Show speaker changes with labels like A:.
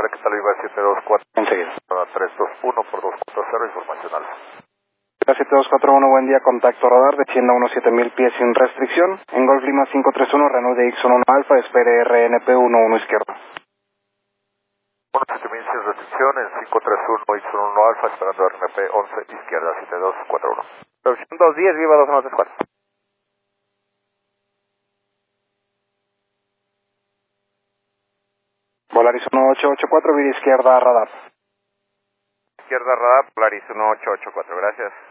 A: Guadalajara, ¿qué tal? Viva 724.
B: Enseguida.
A: 321 por 240, información alfa.
B: 7241, buen día, contacto radar, descienda unos 7000 pies sin restricción. En Golf Lima 531, Renault DX11 Alfa, espere RNP 11 izquierda.
A: 7000 sin restricciones, 531 X11 Alfa, esperando RNP 11 izquierda, 7241.
C: Producción 210, viva 2134.
B: Volaris 1884, vía izquierda radar.
C: Izquierda radar, Polaris 1884, gracias.